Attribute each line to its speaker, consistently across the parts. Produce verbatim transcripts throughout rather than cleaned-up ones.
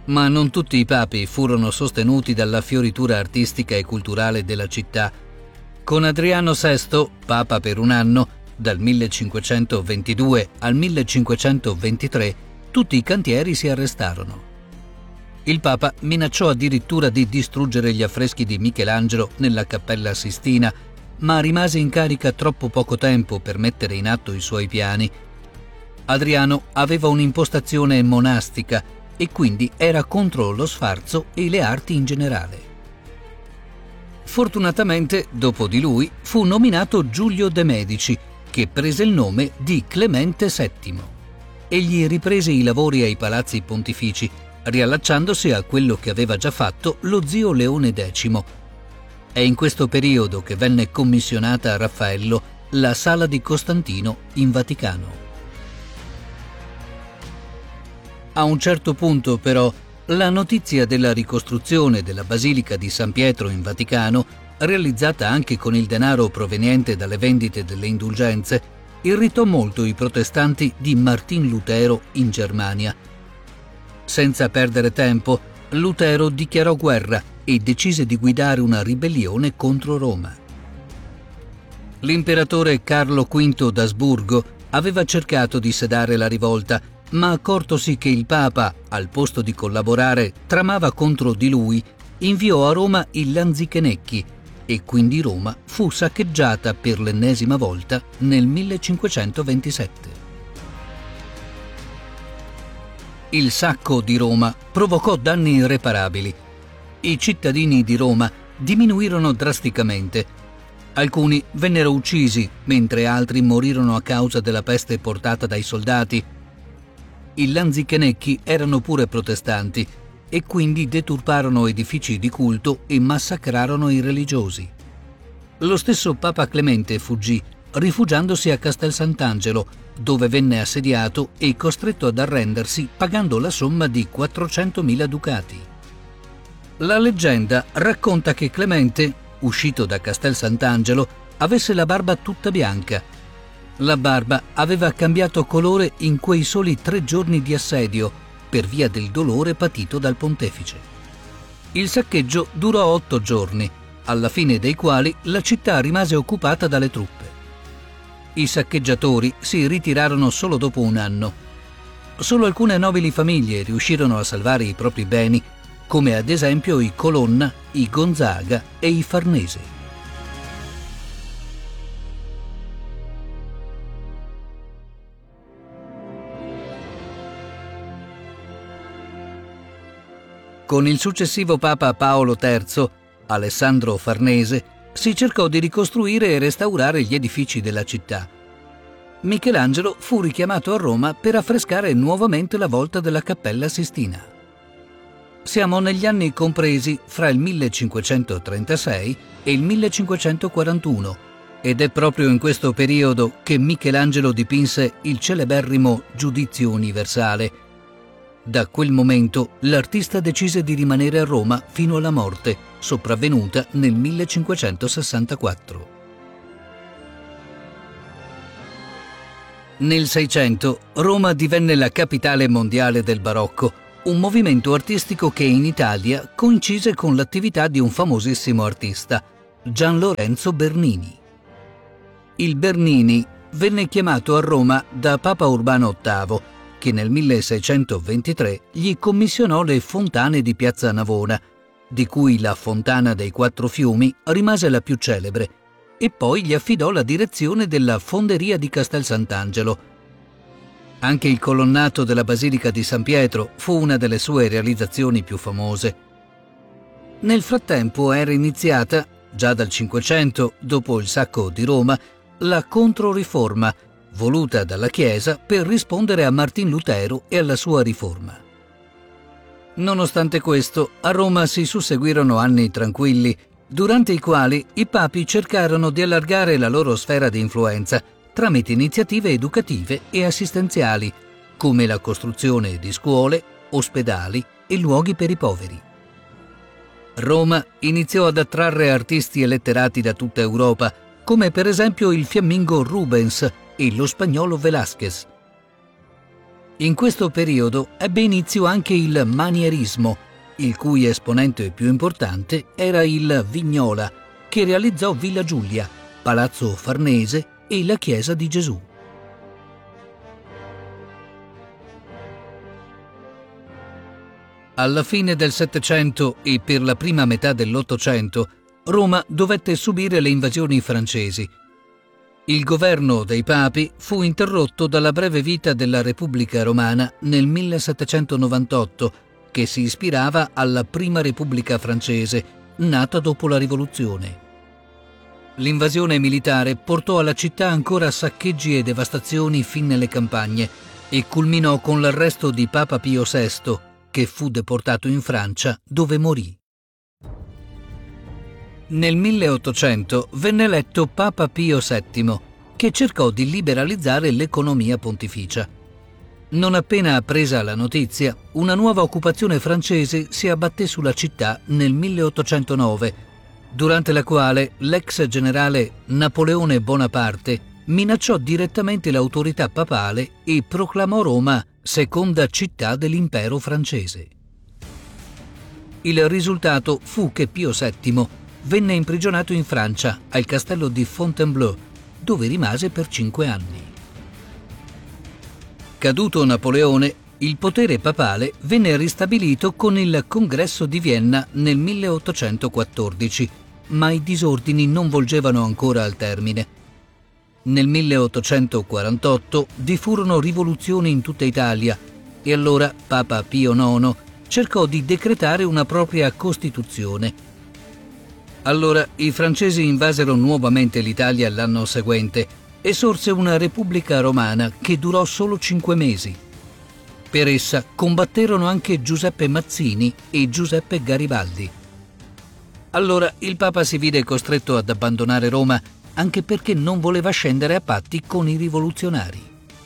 Speaker 1: Ma non tutti i papi furono sostenuti dalla fioritura artistica e culturale della città. Con Adriano sesto, papa per un anno, dal millecinquecentoventidue al millecinquecentoventitré, tutti i cantieri si arrestarono. Il papa minacciò addirittura di distruggere gli affreschi di Michelangelo nella Cappella Sistina, ma rimase in carica troppo poco tempo per mettere in atto i suoi piani. Adriano aveva un'impostazione monastica e quindi era contro lo sfarzo e le arti in generale. Fortunatamente, dopo di lui, fu nominato Giulio de' Medici, che prese il nome di Clemente settimo. Egli riprese i lavori ai palazzi pontifici, riallacciandosi a quello che aveva già fatto lo zio Leone decimo. È in questo periodo che venne commissionata a Raffaello la Sala di Costantino in Vaticano. A un certo punto, però, la notizia della ricostruzione della Basilica di San Pietro in Vaticano, realizzata anche con il denaro proveniente dalle vendite delle indulgenze, irritò molto i protestanti di Martin Lutero in Germania. Senza perdere tempo, Lutero dichiarò guerra e decise di guidare una ribellione contro Roma. L'imperatore Carlo quinto d'Asburgo aveva cercato di sedare la rivolta, ma accortosi che il Papa, al posto di collaborare, tramava contro di lui, inviò a Roma i Lanzichenecchi e quindi Roma fu saccheggiata per l'ennesima volta nel millecinquecentoventisette. Il sacco di Roma provocò danni irreparabili. I cittadini di Roma diminuirono drasticamente. Alcuni vennero uccisi, mentre altri morirono a causa della peste portata dai soldati. I Lanzichenecchi erano pure protestanti e quindi deturparono edifici di culto e massacrarono i religiosi. Lo stesso Papa Clemente fuggì, rifugiandosi a Castel Sant'Angelo, dove venne assediato e costretto ad arrendersi pagando la somma di quattrocentomila ducati. La leggenda racconta che Clemente, uscito da Castel Sant'Angelo, avesse la barba tutta bianca. La barba aveva cambiato colore in quei soli tre giorni di assedio per via del dolore patito dal pontefice. Il saccheggio durò otto giorni, alla fine dei quali la città rimase occupata dalle truppe. I saccheggiatori si ritirarono solo dopo un anno. Solo alcune nobili famiglie riuscirono a salvare i propri beni, come ad esempio i Colonna, i Gonzaga e i Farnese. Con il successivo Papa Paolo terzo, Alessandro Farnese, si cercò di ricostruire e restaurare gli edifici della città. Michelangelo fu richiamato a Roma per affrescare nuovamente la volta della Cappella Sistina. Siamo negli anni compresi fra il millecinquecentotrentasei e il millecinquecentoquarantuno ed è proprio in questo periodo che Michelangelo dipinse il celeberrimo Giudizio Universale. Da quel momento l'artista decise di rimanere a Roma fino alla morte, sopravvenuta nel millecinquecentosessantaquattro. Nel Seicento Roma divenne la capitale mondiale del barocco, un movimento artistico che in Italia coincise con l'attività di un famosissimo artista, Gian Lorenzo Bernini. Il Bernini venne chiamato a Roma da Papa Urbano ottavo, che nel milleseicentoventitré gli commissionò le fontane di Piazza Navona, di cui la Fontana dei Quattro Fiumi rimase la più celebre, e poi gli affidò la direzione della Fonderia di Castel Sant'Angelo. Anche il colonnato della Basilica di San Pietro fu una delle sue realizzazioni più famose. Nel frattempo era iniziata, già dal Cinquecento, dopo il sacco di Roma, la Controriforma, voluta dalla Chiesa per rispondere a Martin Lutero e alla sua riforma. Nonostante questo, a Roma si susseguirono anni tranquilli, durante i quali i papi cercarono di allargare la loro sfera di influenza tramite iniziative educative e assistenziali, come la costruzione di scuole, ospedali e luoghi per i poveri. Roma iniziò ad attrarre artisti e letterati da tutta Europa, come per esempio il fiammingo Rubens e lo spagnolo Velázquez. In questo periodo ebbe inizio anche il manierismo, il cui esponente più importante era il Vignola, che realizzò Villa Giulia, Palazzo Farnese e la Chiesa di Gesù. Alla fine del Settecento e per la prima metà dell'Ottocento, Roma dovette subire le invasioni francesi. Il governo dei papi fu interrotto dalla breve vita della Repubblica Romana nel millesettecentonovantotto, che si ispirava alla Prima Repubblica francese, nata dopo la Rivoluzione. L'invasione militare portò alla città ancora saccheggi e devastazioni fin nelle campagne e culminò con l'arresto di Papa Pio sesto, che fu deportato in Francia, dove morì. Nel milleottocento venne eletto Papa Pio settimo, che cercò di liberalizzare l'economia pontificia. Non appena appresa la notizia, una nuova occupazione francese si abbatté sulla città nel milleottocentonove, durante la quale l'ex generale Napoleone Bonaparte minacciò direttamente l'autorità papale e proclamò Roma seconda città dell'impero francese. Il risultato fu che Pio settimo venne imprigionato in Francia, al castello di Fontainebleau, dove rimase per cinque anni. Caduto Napoleone, il potere papale venne ristabilito con il Congresso di Vienna nel milleottocentoquattordici, ma i disordini non volgevano ancora al termine. Nel milleottocentoquarantotto vi furono rivoluzioni in tutta Italia e allora Papa Pio nono cercò di decretare una propria Costituzione. Allora i francesi invasero nuovamente l'Italia l'anno seguente e sorse una Repubblica Romana che durò solo cinque mesi. Per essa combatterono anche Giuseppe Mazzini e Giuseppe Garibaldi. Allora il Papa si vide costretto ad abbandonare Roma anche perché non voleva scendere a patti con i rivoluzionari.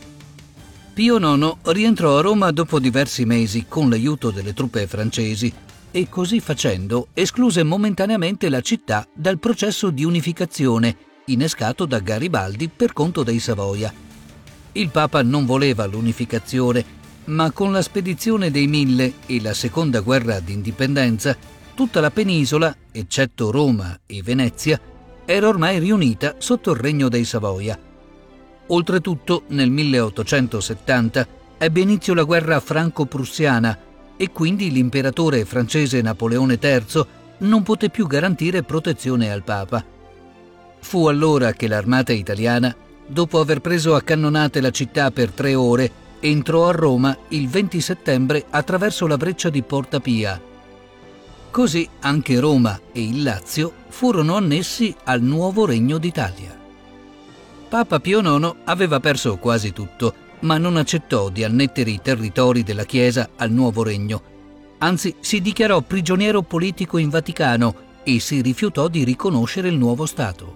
Speaker 1: Pio nono rientrò a Roma dopo diversi mesi con l'aiuto delle truppe francesi e così facendo escluse momentaneamente la città dal processo di unificazione innescato da Garibaldi per conto dei Savoia. Il Papa non voleva l'unificazione, ma con la spedizione dei Mille e la seconda guerra d'indipendenza, tutta la penisola, eccetto Roma e Venezia, era ormai riunita sotto il regno dei Savoia. Oltretutto, nel milleottocentosettanta ebbe inizio la guerra franco-prussiana e quindi l'imperatore francese Napoleone terzo non poté più garantire protezione al Papa. Fu allora che l'armata italiana, dopo aver preso a cannonate la città per tre ore, entrò a Roma il venti settembre attraverso la breccia di Porta Pia. Così anche Roma e il Lazio furono annessi al nuovo Regno d'Italia. Papa Pio nono aveva perso quasi tutto, ma non accettò di annettere i territori della Chiesa al nuovo regno. Anzi, si dichiarò prigioniero politico in Vaticano e si rifiutò di riconoscere il nuovo Stato.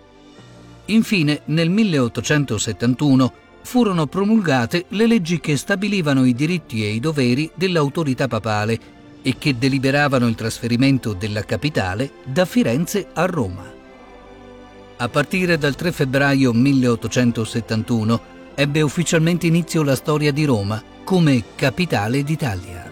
Speaker 1: Infine, nel milleottocentosettantuno, furono promulgate le leggi che stabilivano i diritti e i doveri dell'autorità papale e che deliberavano il trasferimento della capitale da Firenze a Roma. A partire dal tre febbraio milleottocentosettantuno ebbe ufficialmente inizio la storia di Roma come capitale d'Italia.